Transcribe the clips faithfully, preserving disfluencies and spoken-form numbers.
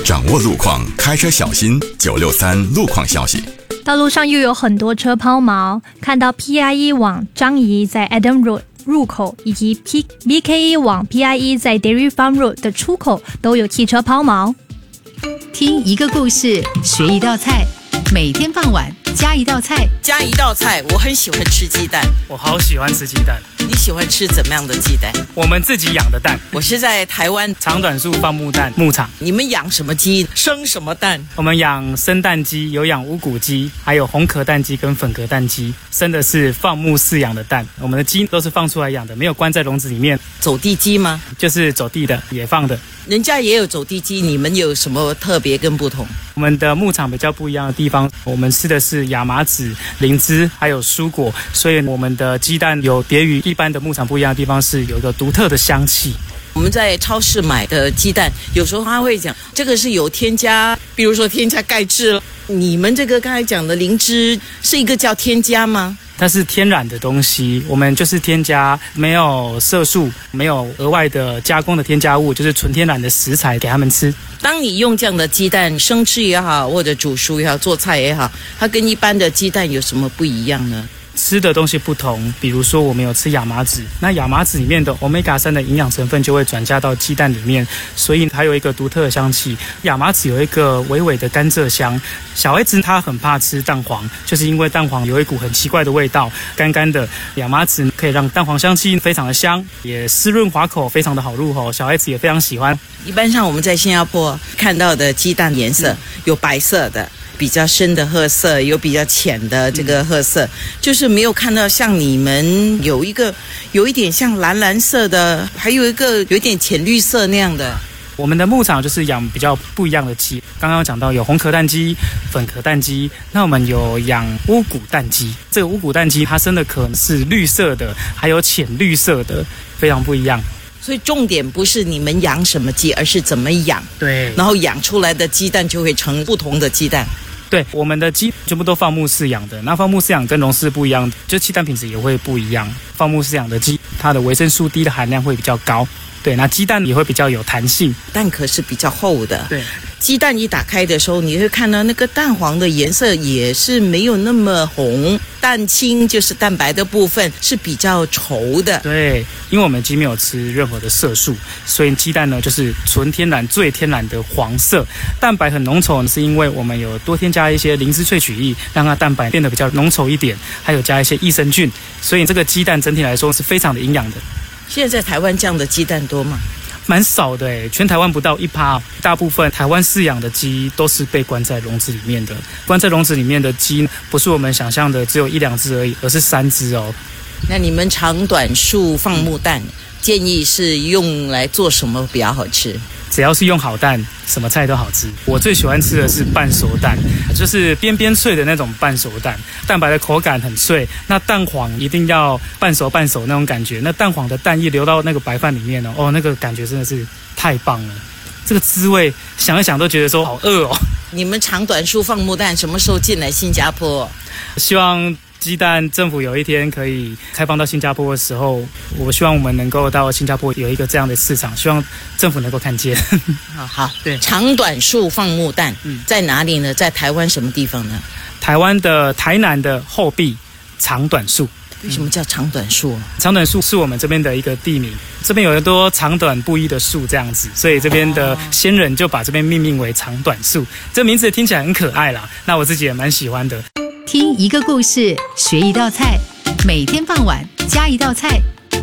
掌握路况，开车小心。九六三路况消息。 道路上又有很多车抛锚，看到 P I E 往张仪在 Adam Road 入口，以及 B K E 往 P I E 在 Dairy Farm Road 的出口都有汽车抛锚。 听一个故事，学一道菜，每天傍晚加一道菜， 加一道菜。我很喜欢吃鸡蛋， 我好喜欢吃鸡蛋。 你喜欢吃怎么样的鸡蛋？ 我们自己养的蛋。 我是在台湾长短树放牧蛋牧场。 你们养什么鸡？生什么蛋？ 我们养生蛋鸡，有养乌骨鸡，还有红壳蛋鸡跟粉壳蛋鸡。生的是放牧饲养的蛋，我们的鸡都是放出来养的，没有关在笼子里面。 走地鸡吗？ 就是走地的，野放的。 人家也有走地鸡，你们有什么特别跟不同？ 我们的牧场比较不一样的地方，我们吃的是亚麻籽、灵芝还有蔬果，所以我们的鸡蛋有别于一般的牧场不一样的地方，是有一个独特的香气。 我们在超市买的鸡蛋，有时候他会讲这个是有添加，比如说添加钙质了。你们这个刚才讲的灵芝是一个叫添加吗？ 它是天然的东西，我们就是添加没有色素，没有额外的加工的添加物，就是纯天然的食材给他们吃。 当你用这样的鸡蛋生吃也好，或者煮熟也好，做菜也好，它跟一般的鸡蛋有什么不一样呢？ 吃的东西不同，比如说我们有吃亚麻籽，那亚麻籽里面的 欧米伽三 的营养成分就会转嫁到鸡蛋里面，所以它有一个独特的香气。亚麻籽有一个微微的甘蔗香，小孩子他很怕吃蛋黄，就是因为蛋黄有一股很奇怪的味道，干干的。亚麻籽可以让蛋黄香气非常的香，也湿润滑口，非常的好入口，小孩子也非常喜欢。 一般上我们在新加坡看到的鸡蛋颜色有白色的，比较深的褐色，有比较浅的这个褐色，就是没有看到像你们有一个有一点像蓝蓝色的，还有一个有一点浅绿色那样的。 我们的牧场就是养比较不一样的鸡，刚刚讲到有红壳蛋鸡、粉壳蛋鸡，那我们有养乌骨蛋鸡。这个乌骨蛋鸡它生的壳是绿色的，还有浅绿色的，非常不一样。 所以重点不是你们养什么鸡，而是怎么养。 对， 然后养出来的鸡蛋就会成不同的鸡蛋。 对，我们的鸡全部都放牧饲养的，那放牧饲养跟笼饲不一样，就鸡蛋品质也会不一样。放牧饲养的鸡，它的维生素 D 的含量会比较高，对，那鸡蛋也会比较有弹性， 蛋壳是比较厚的。 对， 鸡蛋一打开的时候，你会看到那个蛋黄的颜色也是没有那么红，蛋清就是蛋白的部分是比较稠的。 对，因为我们鸡没有吃任何的色素，所以鸡蛋呢就是纯天然最天然的黄色，蛋白很浓稠，是因为我们有多添加一些灵芝萃取液，让它蛋白变得比较浓稠一点，还有加一些益生菌，所以这个鸡蛋整体来说是非常的营养的。 现在在台湾这样的鸡蛋多吗？ 蛮少的诶，全台湾不到一趴，大部分台湾饲养的鸡都是被关在笼子里面的。关在笼子里面的鸡，不是我们想象的只有一两只而已，而是三只哦。 那你们长短数放牧蛋，建议是用来做什么比较好吃？ 只要是用好蛋，什么菜都好吃。我最喜欢吃的是半熟蛋，就是边边脆的那种半熟蛋，蛋白的口感很脆，那蛋黄一定要半熟半熟那种感觉，那蛋黄的蛋液流到那个白饭里面哦，哦，那个感觉真的是太棒了，这个滋味想一想都觉得说好饿哦。 你们长短数放牧蛋什么时候进来新加坡？ 希望鸡蛋政府有一天可以开放到新加坡的时候，我希望我们能够到新加坡有一个这样的市场，希望政府能够看见。 好好， 对， 长短数放牧蛋、嗯、在哪里呢？在台湾什么地方呢？ 台湾的台南的后壁长短树。 为什么叫长短树、啊？ 长短树是我们这边的一个地名，这边有很多长短不一的树这样子，所以这边的先人就把这边命名为长短树。这名字听起来很可爱啦，那我自己也蛮喜欢的。 听一个故事，学一道菜，每天傍晚加一道菜。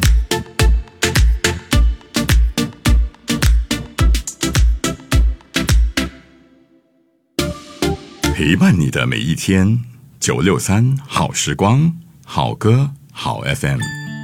陪伴你的每一天，九六三好时光，好歌好 F M。